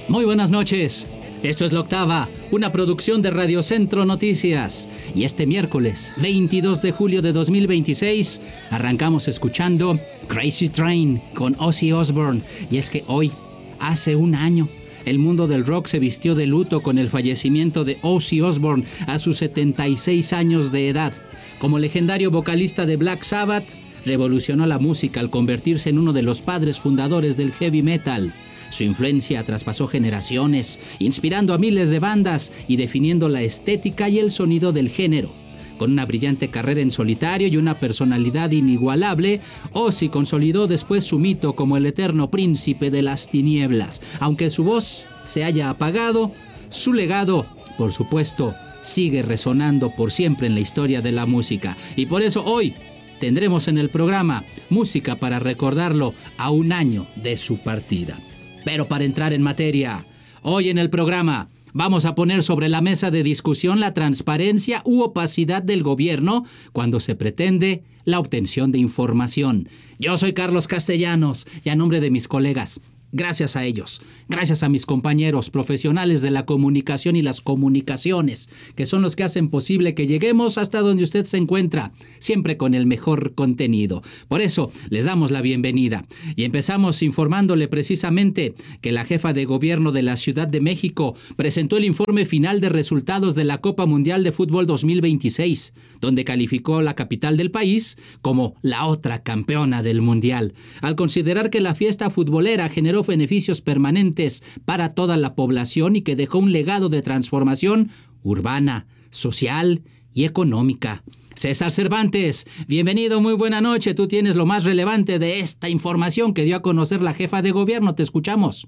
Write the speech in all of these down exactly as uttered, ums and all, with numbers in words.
Muy buenas noches. Esto es La Octava, una producción de Radio Centro Noticias. Y este miércoles, veintidós de julio de dos mil veintiséis, arrancamos escuchando Crazy Train con Ozzy Osbourne. Y es que hoy, hace un año, el mundo del rock se vistió de luto con el fallecimiento de Ozzy Osbourne a sus setenta y seis años de edad. Como legendario vocalista de Black Sabbath, revolucionó la música al convertirse en uno de los padres fundadores del heavy metal. Su influencia traspasó generaciones, inspirando a miles de bandas y definiendo la estética y el sonido del género. Con una brillante carrera en solitario y una personalidad inigualable, Ozzy consolidó después su mito como el eterno príncipe de las tinieblas. Aunque su voz se haya apagado, su legado, por supuesto, sigue resonando por siempre en la historia de la música. Y por eso hoy tendremos en el programa música para recordarlo a un año de su partida. Pero para entrar en materia, hoy en el programa vamos a poner sobre la mesa de discusión la transparencia u opacidad del gobierno cuando se pretende la obtención de información. Yo soy Carlos Castellanos y a nombre de mis colegas, gracias a ellos, gracias a mis compañeros profesionales de la comunicación y las comunicaciones, que son los que hacen posible que lleguemos hasta donde usted se encuentra, siempre con el mejor contenido. Por eso, les damos la bienvenida. Y empezamos informándole precisamente que la jefa de gobierno de la Ciudad de México presentó el informe final de resultados de la Copa Mundial de Fútbol dos mil veintiséis, donde calificó la capital del país como la otra campeona del Mundial, al considerar que la fiesta futbolera generó beneficios permanentes para toda la población y que dejó un legado de transformación urbana, social y económica. César Cervantes, bienvenido, muy buena noche. Tú tienes lo más relevante de esta información que dio a conocer la jefa de gobierno. Te escuchamos.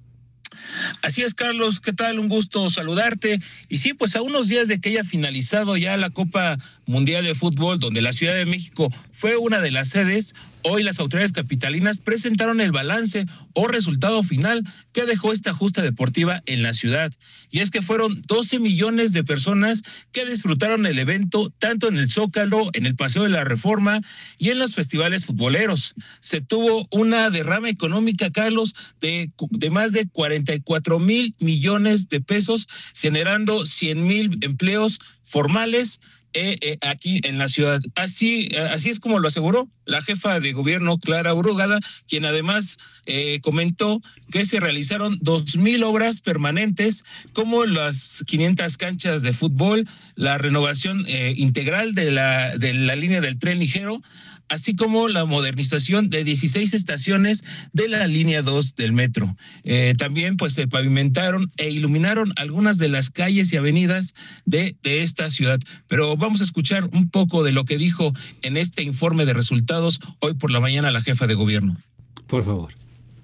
Así es, Carlos, ¿qué tal? Un gusto saludarte. Y sí, pues a unos días de que haya finalizado ya la Copa Mundial de Fútbol, donde la Ciudad de México fue una de las sedes, hoy las autoridades capitalinas presentaron el balance o resultado final que dejó esta justa deportiva en la ciudad. Y es que fueron doce millones de personas que disfrutaron el evento tanto en el Zócalo, en el Paseo de la Reforma y en los festivales futboleros. Se tuvo una derrama económica, Carlos, de, de más de cuarenta y cuatro mil millones de pesos, generando cien mil empleos formales Eh, eh, aquí en la ciudad. Así, eh, así es como lo aseguró la jefa de gobierno, Clara Brugada, quien además eh, comentó que se realizaron dos mil obras permanentes, como las quinientas canchas de fútbol, la renovación eh, integral de la, de la línea del tren ligero, así como la modernización de dieciséis estaciones de la línea dos del metro. Eh, también pues se pavimentaron e iluminaron algunas de las calles y avenidas de, de esta ciudad. Pero vamos a escuchar un poco de lo que dijo en este informe de resultados hoy por la mañana la jefa de gobierno. Por favor.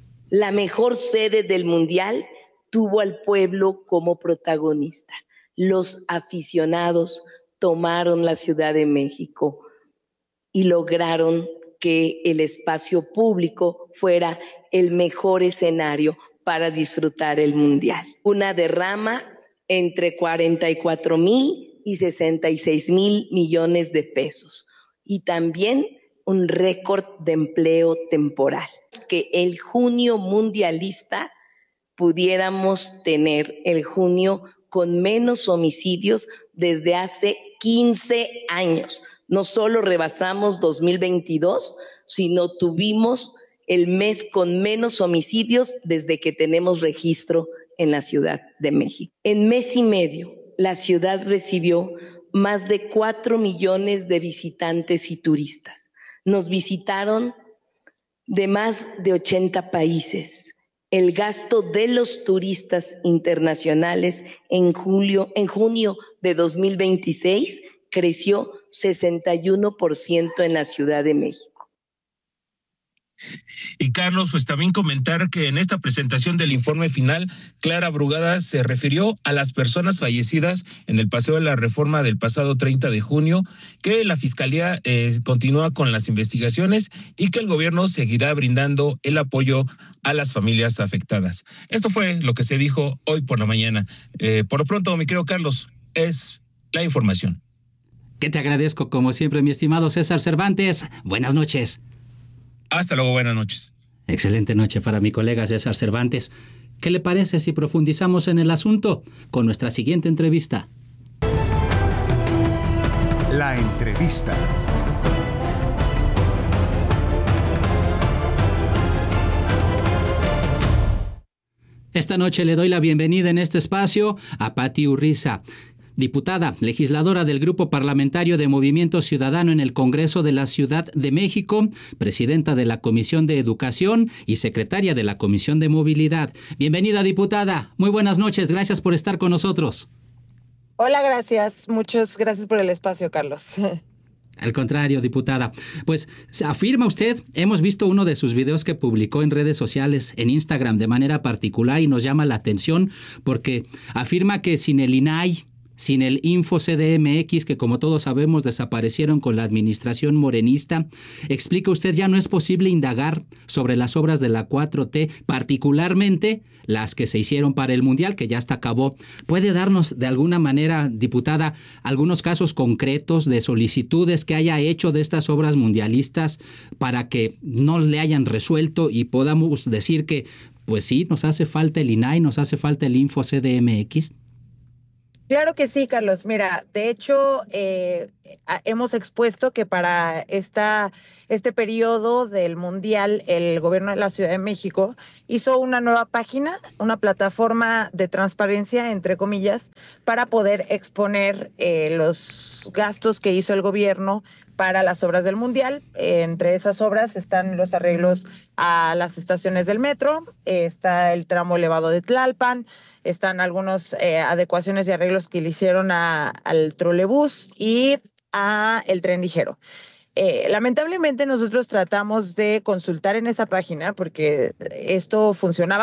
La mejor sede del Mundial tuvo al pueblo como protagonista. Los aficionados tomaron la Ciudad de México y lograron que el espacio público fuera el mejor escenario para disfrutar el Mundial. Una derrama entre cuarenta y cuatro mil y sesenta y seis mil millones de pesos. Y también un récord de empleo temporal. Que el junio mundialista pudiéramos tener el junio con menos homicidios desde hace quince años. No solo rebasamos dos mil veintidós, sino tuvimos el mes con menos homicidios desde que tenemos registro en la Ciudad de México. En mes y medio, la ciudad recibió más de cuatro millones de visitantes y turistas. Nos visitaron de más de ochenta países. El gasto de los turistas internacionales en julio, en junio de dos mil veintiséis creció sesenta y uno por ciento en la Ciudad de México. Y Carlos, pues también comentar que en esta presentación del informe final, Clara Brugada se refirió a las personas fallecidas en el Paseo de la Reforma del pasado treinta de junio, que la Fiscalía eh, continúa con las investigaciones y que el gobierno seguirá brindando el apoyo a las familias afectadas. Esto fue lo que se dijo hoy por la mañana. Eh, por lo pronto, mi querido Carlos, es la información. Que te agradezco como siempre, mi estimado César Cervantes. Buenas noches. Hasta luego, buenas noches. Excelente noche para mi colega César Cervantes. ¿Qué le parece si profundizamos en el asunto con nuestra siguiente entrevista? La entrevista. Esta noche le doy la bienvenida en este espacio a Pati Urriza, diputada, legisladora del Grupo Parlamentario de Movimiento Ciudadano en el Congreso de la Ciudad de México, presidenta de la Comisión de Educación y secretaria de la Comisión de Movilidad. Bienvenida, diputada. Muy buenas noches. Gracias por estar con nosotros. Hola, gracias. Muchas gracias por el espacio, Carlos. Al contrario, diputada. Pues afirma usted, hemos visto uno de sus videos que publicó en redes sociales, en Instagram de manera particular, y nos llama la atención porque afirma que sin el I N A I, sin el Info C D M X, que como todos sabemos desaparecieron con la administración morenista, explica usted, ya no es posible indagar sobre las obras de la cuatro T, particularmente las que se hicieron para el Mundial, que ya hasta acabó. ¿Puede darnos de alguna manera, diputada, algunos casos concretos de solicitudes que haya hecho de estas obras mundialistas para que no le hayan resuelto y podamos decir que, pues sí, nos hace falta el I N A I, nos hace falta el Info C D M X? Claro que sí, Carlos. Mira, de hecho, eh, hemos expuesto que para esta, este periodo del Mundial, el gobierno de la Ciudad de México hizo una nueva página, una plataforma de transparencia, entre comillas, para poder exponer eh, los gastos que hizo el gobierno para las obras del Mundial. Eh, entre esas obras están los arreglos a las estaciones del metro, eh, está el tramo elevado de Tlalpan, están algunas eh, adecuaciones y arreglos que le hicieron a, al trolebús y a el tren ligero. Eh, lamentablemente nosotros tratamos de consultar en esa página porque esto funcionaba